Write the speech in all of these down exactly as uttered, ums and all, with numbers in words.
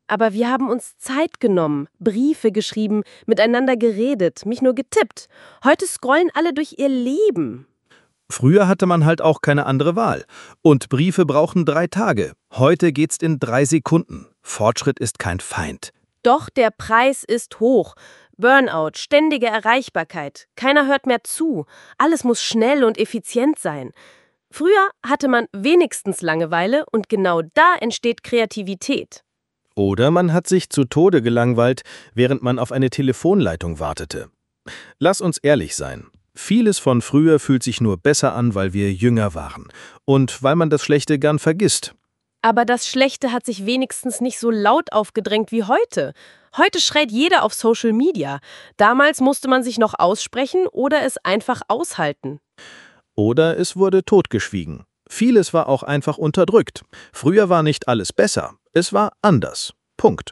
Aber wir haben uns Zeit genommen, Briefe geschrieben, miteinander geredet, mich nur getippt. Heute scrollen alle durch ihr Leben. Früher hatte man halt auch keine andere Wahl. Und Briefe brauchen drei Tage. Heute geht's in drei Sekunden. Fortschritt ist kein Feind. Doch der Preis ist hoch. Burnout, ständige Erreichbarkeit. Keiner hört mehr zu. Alles muss schnell und effizient sein. Früher hatte man wenigstens Langeweile und genau da entsteht Kreativität. Oder man hat sich zu Tode gelangweilt, während man auf eine Telefonleitung wartete. Lass uns ehrlich sein. Vieles von früher fühlt sich nur besser an, weil wir jünger waren. Und weil man das Schlechte gern vergisst. Aber das Schlechte hat sich wenigstens nicht so laut aufgedrängt wie heute. Heute schreit jeder auf Social Media. Damals musste man sich noch aussprechen oder es einfach aushalten. Oder es wurde totgeschwiegen. Vieles war auch einfach unterdrückt. Früher war nicht alles besser. Es war anders. Punkt.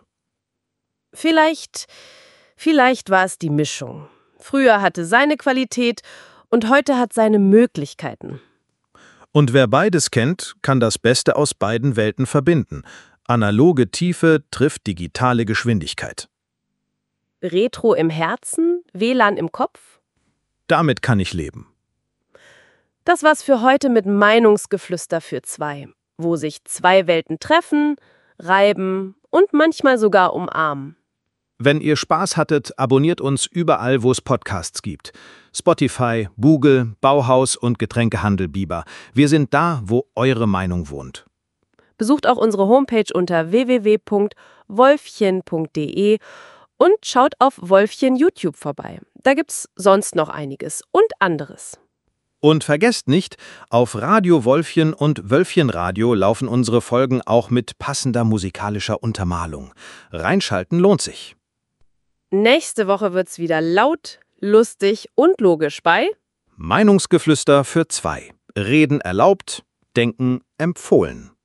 Vielleicht, vielleicht war es die Mischung. Früher hatte seine Qualität und heute hat seine Möglichkeiten. Und wer beides kennt, kann das Beste aus beiden Welten verbinden. Analoge Tiefe trifft digitale Geschwindigkeit. Retro im Herzen, W L A N im Kopf? Damit kann ich leben. Das war's für heute mit Meinungsgeflüster für zwei, wo sich zwei Welten treffen, reiben und manchmal sogar umarmen. Wenn ihr Spaß hattet, abonniert uns überall, wo es Podcasts gibt. Spotify, Google, Bauhaus und Getränkehandel Biber. Wir sind da, wo eure Meinung wohnt. Besucht auch unsere Homepage unter w w w punkt wolfchen punkt d e und schaut auf Wolfchen YouTube vorbei. Da gibt's sonst noch einiges und anderes. Und vergesst nicht, auf Radio Wolfchen und Wölfchenradio laufen unsere Folgen auch mit passender musikalischer Untermalung. Reinschalten lohnt sich. Nächste Woche wird's wieder laut, lustig und logisch bei Meinungsgeflüster für zwei. Reden erlaubt, Denken empfohlen.